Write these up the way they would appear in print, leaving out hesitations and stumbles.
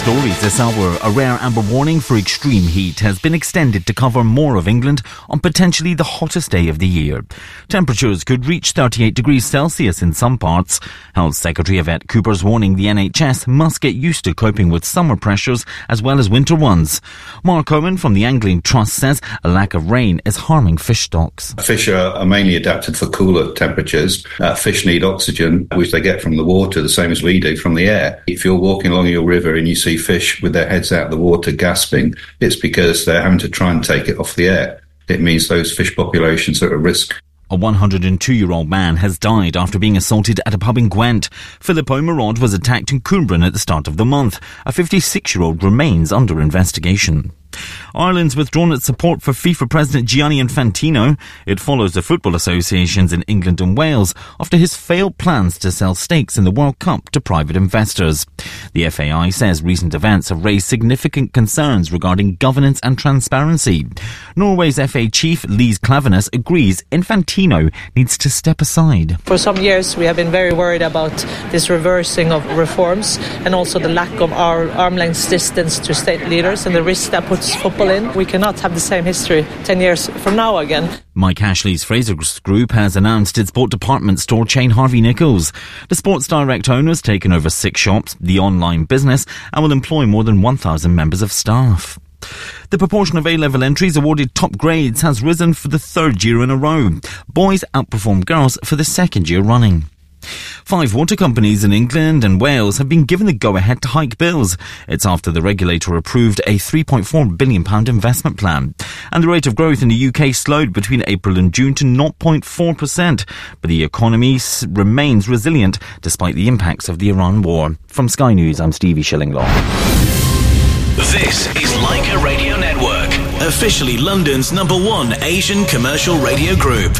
stories this hour. A rare amber warning for extreme heat has been extended to cover more of England on potentially the hottest day of the year. Temperatures could reach 38 degrees Celsius in some parts. Health Secretary Yvette Cooper's warning the NHS must get used to coping with summer pressures as well as winter ones. Mark Owen from the Angling Trust says a lack of rain is harming fish stocks. Fish are mainly adapted for cooler temperatures. Fish need oxygen, which they get from the water, the same as we do from the air. If you're walking along your river and you see fish with their heads out of the water gasping, it's because they're having to try and take it off the air. It means those fish populations are at risk. A 102-year-old man has died after being assaulted at a pub in Gwent. Filippo Marod was attacked in Coombrun at the start of the month. A 56-year-old remains under investigation. Ireland's withdrawn its support for FIFA President Gianni Infantino. It follows the football associations in England and Wales after his failed plans to sell stakes in the World Cup to private investors. The FAI says recent events have raised significant concerns regarding governance and transparency. Norway's FA chief Lise Klaveness agrees Infantino needs to step aside. For some years we have been very worried about this reversing of reforms and also the lack of our arm's-length distance to state leaders and the risk that puts football in. We cannot have the same history 10 years from now again. Mike Ashley's Fraser's Group has announced its bought department store chain Harvey Nichols. The Sports Direct owner has taken over 6 shops, the online business, and will employ more than 1,000 members of staff. The proportion of A-level entries awarded top grades has risen for the 3rd year in a row. Boys outperformed girls for the 2nd year running. 5 water companies in England and Wales have been given the go-ahead to hike bills. It's after the regulator approved a £3.4 billion investment plan. And the rate of growth in the UK slowed between April and June to 0.4%. But the economy remains resilient despite the impacts of the Iran war. From Sky News, I'm Stevie Shillinglaw. This is Leica Radio Network, officially London's #1 Asian commercial radio group.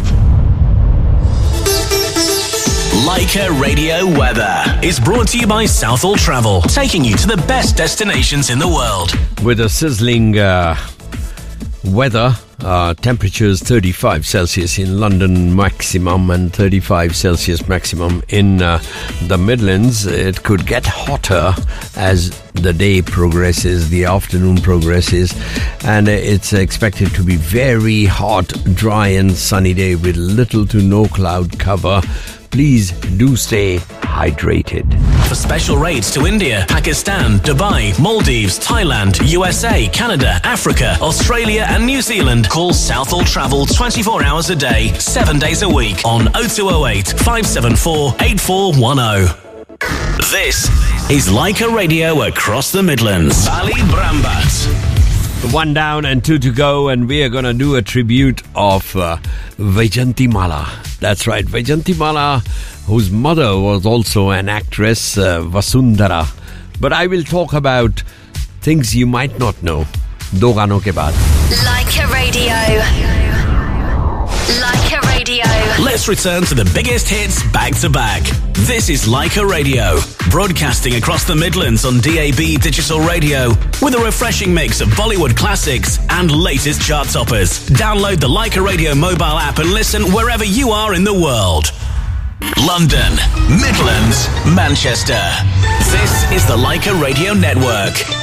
Leica Radio Weather is brought to you by Southall Travel, taking you to the best destinations in the world. With a sizzling weather, temperatures 35 Celsius in London maximum and 35 Celsius maximum in the Midlands. It could get hotter as the day progresses, the afternoon progresses, and it's expected to be very hot, dry and sunny day with little to no cloud cover. Please do stay hydrated. For special rates to India, Pakistan, Dubai, Maldives, Thailand, USA, Canada, Africa, Australia and New Zealand, call Southall Travel 24 hours a day, 7 days a week on 0208 574 8410. This is Leica Radio across the Midlands. Bali Brambat. 1 down and 2 to go, and we are going to do a tribute of Vaijayanti Mala. That's right, Vaijayanti Mala, whose mother was also an actress, Vasundhara. But I will talk about things you might not know. Do ganon ke baad. Leica Radio. Leica Radio. Let's return to the biggest hits back to back. This is Leica Radio, broadcasting across the Midlands on DAB digital radio with a refreshing mix of Bollywood classics and latest chart toppers. Download the Leica Radio mobile app and listen wherever you are in the world. London, Midlands, Manchester. This is the Leica Radio Network.